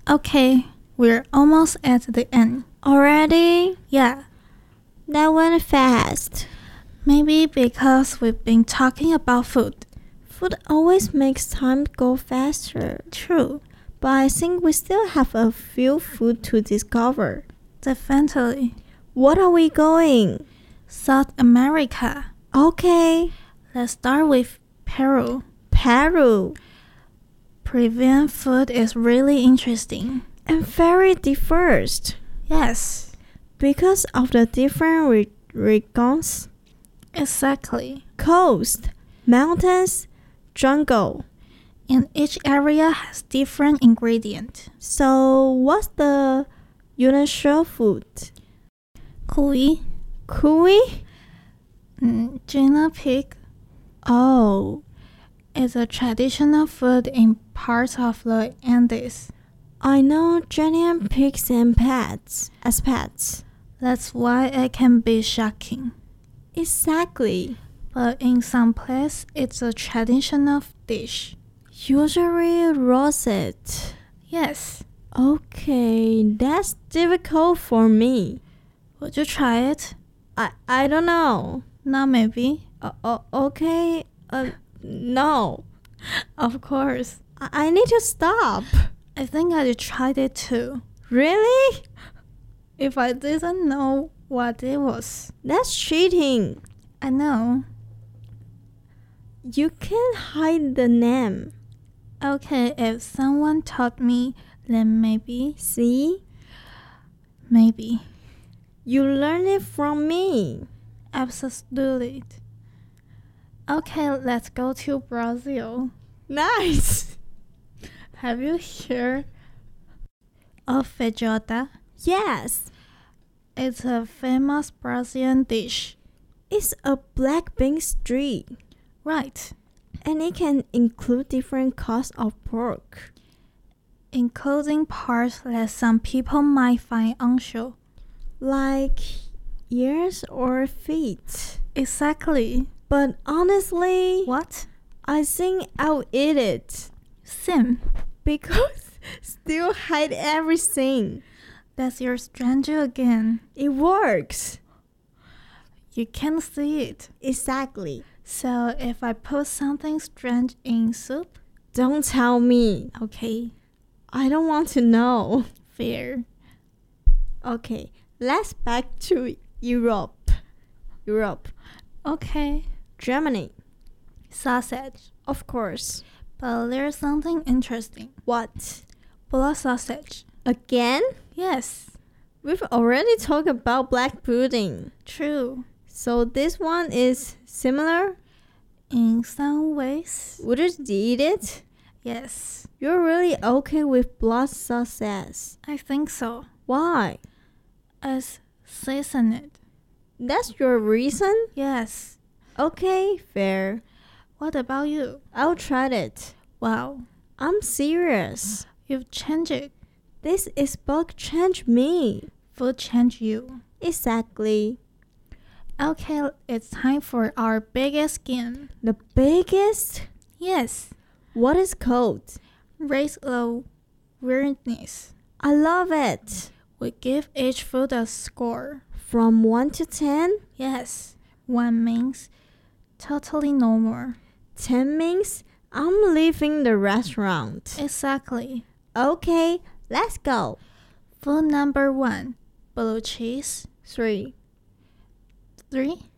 Okay, we're almost at the end. Already? Yeah, That went fast. maybe because we've been talking about food. Food always makes time go faster. True, But I think we still have a few food to discover. definitely. What are we going? South America. Okay. Let's start with Peru. Peru. Peruvian food is really interesting. And very diverse. Yes, Because of the different regions, exactly. coast, mountains, jungle. And each area has different ingredients. So what's the unusual food? Cuy, Cuy? Gina pig Oh, is a traditional food in parts of the Andes. I know giant pigs and pets as pets. That's why it can be shocking. Exactly. But in some places, it's a traditional dish. Usually roasted. Yes, Okay, that's difficult for me. would you try it? I don't know. Not maybe. Okay. No. Of course. I need to stop. I think I tried it too. Really? If I didn't know what it was. That's cheating. I know. You can't hide the name. Okay, if someone taught me, then maybe. See? Maybe. You learn it from me. Absolutely. Okay, let's go to Brazil. Nice. Have you heard of feijoada? Yes. It's a famous Brazilian dish. It's a black bean stew. Right. And it can include different cuts of pork. Including parts that some people might find unusual. Like ears or feet. Exactly. But honestly, What? I think I'll eat it. Sim. Because still hide everything. That's your stranger again. It works. You can't see it. Exactly. So if I put something strange in soup, Don't tell me. okay, I don't want to know. fair. Okay, let's back to Europe. Okay. Germany. Sausage. Of course. But there's something interesting. What? Blood sausage. Again? Yes, We've already talked about black pudding. true. So this one is similar? In some ways, Would you eat it? yes, You're really okay with blood sausage. I think so. Why? As seasoned. That's your reason? Yes. Okay, fair. What about you? I'll try it. Wow, I'm serious. you've changed it. This is book change me. Food changed you. Exactly. Okay, it's time for our biggest game. The biggest? Yes, What is called? raise the weirdness. I love it. We give each food a score. From 1 to 10? Yes, 1 means totally normal. 10 means I'm leaving the restaurant. Exactly. Okay, let's go. Food number 1, blue cheese. 3. 3,